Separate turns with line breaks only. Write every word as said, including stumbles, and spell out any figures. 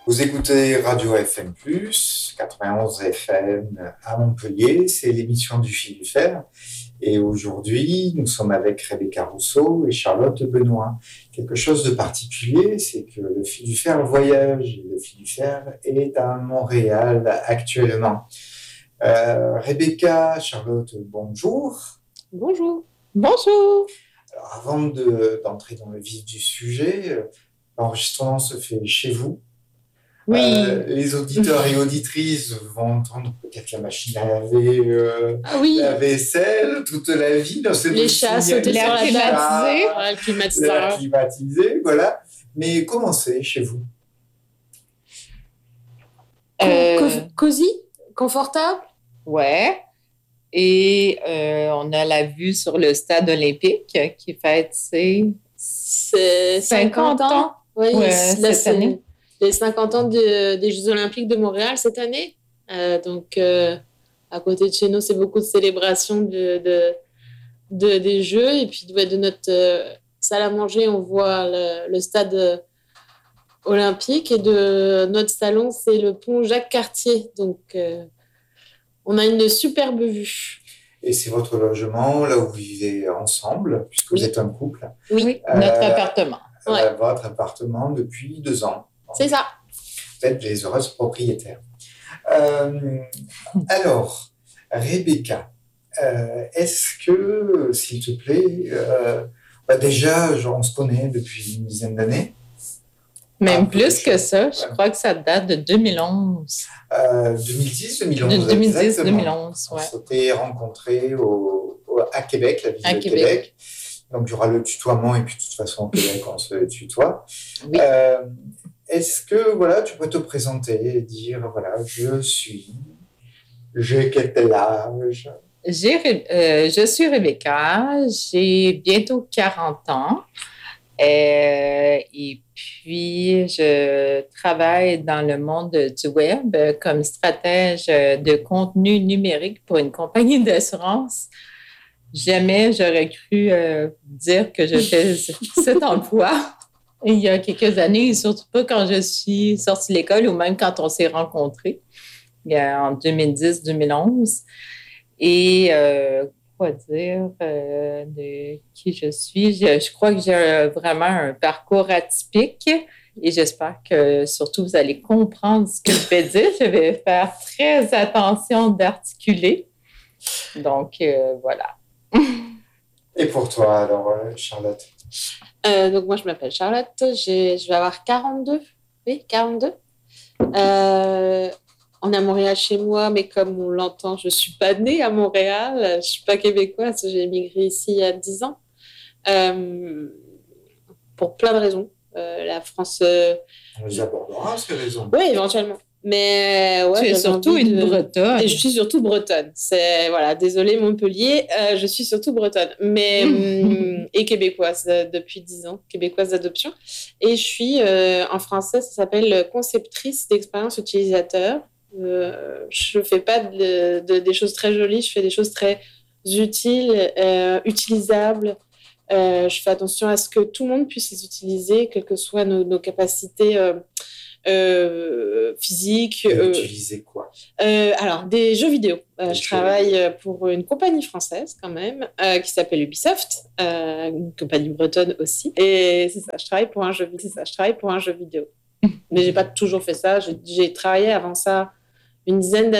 Vous écoutez Radio F M plus, quatre-vingt-onze F M à Montpellier, c'est l'émission du Fil du Fer. Et aujourd'hui, nous sommes avec Rebecca Rousseau et Charlotte Benoît. Quelque chose de particulier, c'est que le Fil du Fer voyage. Le Fil du Fer est à Montréal actuellement. Euh, Rebecca, Charlotte, bonjour.
Bonjour. Bonjour.
Alors, avant de, d'entrer dans le vif du sujet, l'enregistrement se fait chez vous.
Oui.
Euh, les auditeurs et auditrices vont entendre peut-être la machine à laver, euh,
ah oui.
la vaisselle, toute la vie. Non, c'est
les chats sauter sur la
climatisée,
table, climatisé.
La climatisée, voilà. Mais comment c'est chez vous?
euh... Co- cosy, confortable.
Ouais. Et euh, on a la vue sur le stade olympique qui fête ses
c'est cinquante ans. Oui,
ouais,
là,
cette année.
Les cinquante ans de, des Jeux Olympiques de Montréal cette année. Euh, donc, euh, à côté de chez nous, c'est beaucoup de célébrations de, de, de, des Jeux. Et puis, de, de notre euh, salle à manger, on voit le, le stade olympique. Et de notre salon, c'est le pont Jacques-Cartier. Donc, euh, on a une superbe vue.
Et c'est votre logement, là où vous vivez ensemble, puisque
oui.
vous êtes un couple.
Oui, euh, notre appartement.
Euh,
ouais.
Votre appartement depuis deux ans.
C'est ça.
Vous êtes les heureuses propriétaires. Euh, alors, Rebecca, euh, est-ce que, s'il te plaît, euh, bah déjà, genre, on se connaît depuis une dizaine d'années.
Même ah, plus que ça, je ouais. crois que ça date de deux mille onze.
Euh, deux mille dix, deux mille onze.
De deux mille dix, deux mille onze, ouais.
On s'était rencontrés au, au, à Québec, la ville à de Québec. Québec. Donc, il y aura le tutoiement, et puis de toute façon, au Québec, on se tutoie.
Oui.
Euh, Est-ce que, voilà, tu peux te présenter et dire, voilà, je suis, j'ai quel âge?
J'ai, euh, je suis Rebecca, j'ai bientôt quarante ans. Euh, et puis, je travaille dans le monde du web comme stratège de contenu numérique pour une compagnie d'assurance. Jamais j'aurais cru euh, dire que je fais cet emploi il y a quelques années, et surtout pas quand je suis sortie de l'école ou même quand on s'est rencontrés, en deux mille dix deux mille onze. Et euh, quoi dire euh, de qui je suis? Je, je crois que j'ai vraiment un parcours atypique et j'espère que surtout vous allez comprendre ce que je vais dire. Je vais faire très attention d'articuler. Donc, euh, voilà.
Et pour toi, alors, Charlotte?
Euh, donc, moi, je m'appelle Charlotte. J'ai, je vais avoir quarante-deux. Oui, quarante-deux. Euh, on est à Montréal chez moi, mais comme on l'entend, je ne suis pas née à Montréal. Je ne suis pas québécoise. J'ai émigré ici il y a dix ans. Euh, pour plein de raisons. Euh, la France... Euh...
On les abordera, ces raisons.
Oui, éventuellement. Mais ouais,
tu es surtout une de... bretonne.
Et je suis surtout bretonne. C'est voilà, désolée Montpellier, euh, je suis surtout bretonne, mais et québécoise euh, depuis dix ans, québécoise d'adoption. Et je suis euh, en français, ça s'appelle conceptrice d'expérience utilisateur. Euh, je fais pas de, de, des choses très jolies, je fais des choses très utiles, euh, utilisables. Euh, je fais attention à ce que tout le monde puisse les utiliser, quelles que soient nos, nos capacités. Euh, Euh, physique.
Euh, utiliser quoi
euh, Alors, des jeux vidéo. Euh, je travaille pour une compagnie française, quand même, euh, qui s'appelle Ubisoft, euh, une compagnie bretonne aussi. Et c'est ça, je travaille pour un jeu, c'est ça, je travaille pour un jeu vidéo. Mais je n'ai pas toujours fait ça. J'ai, j'ai travaillé avant ça une dizaine d'années